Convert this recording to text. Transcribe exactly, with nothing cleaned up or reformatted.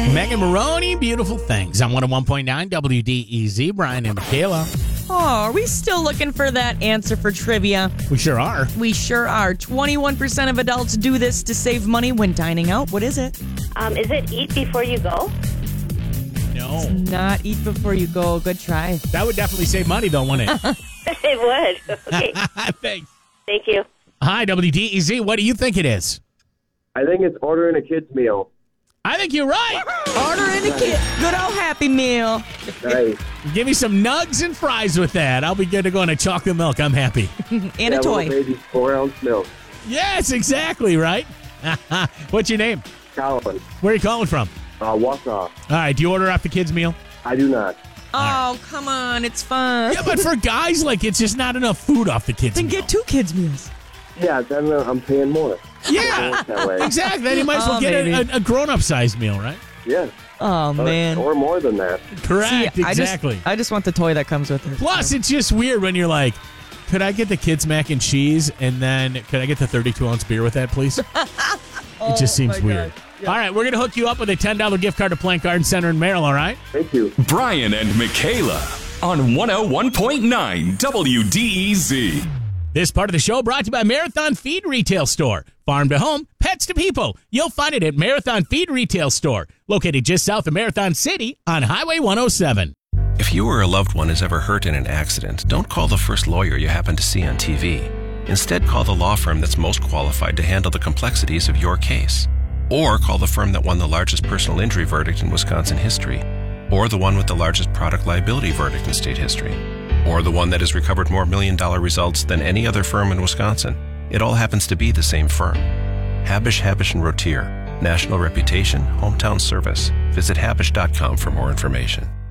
Megan Maroney, Beautiful Things on one oh one point nine W D E Z. Brian and Michaela. Oh, are we still looking for that answer for trivia? We sure are. We sure are. twenty-one percent of adults do this to save money when dining out. What is it? Um, is it eat before you go? No. It's not eat before you go. Good try. That would definitely save money, though, wouldn't it? It would. Okay. Thanks. Thank you. Hi, W D E Z. What do you think it is? I think it's ordering a kid's meal. I think you're right. Ordering a kid. Good old Happy Meal. Nice. Give me some nugs and fries with that. I'll be good to go on a chocolate milk. I'm happy. And Yeah, a toy. little baby's four ounce milk. Yes, exactly, right? What's your name? Colin. Where are you calling from? Uh, Wausau. All right, do you order off the kids' meal? I do not. Oh, come on. It's fun. Yeah, but for guys, like, it's just not enough food off the kids' Then meal. get two kids' meals. Yeah, then uh, I'm paying more. Yeah, That way. exactly. Then you might as well Oh, get a, baby. a, a grown-up sized meal, right? Yeah. Oh, Or- man. Or more than that. Correct, See, I just- exactly. I just want the toy that comes with it. Plus, it's just weird when you're like, could I get the kids' mac and cheese, and then could I get the thirty-two ounce beer with that, please? It just seems my weird. God. All right, we're going to hook you up with a ten dollar gift card to Plant Garden Center in Merrill, all right? Thank you. Brian and Michaela on one oh one point nine W D E Z. This part of the show brought to you by Marathon Feed Retail Store. Farm to home, pets to people. You'll find it at Marathon Feed Retail Store, located just south of Marathon City on Highway one oh seven. If you or a loved one is ever hurt in an accident, don't call the first lawyer you happen to see on T V. Instead, call the law firm that's most qualified to handle the complexities of your case. Or call the firm that won the largest personal injury verdict in Wisconsin history. Or the one with the largest product liability verdict in state history. Or the one that has recovered more million-dollar results than any other firm in Wisconsin. It all happens to be the same firm. Habish, Habish and Rotier. National reputation, hometown service. Visit habish dot com for more information.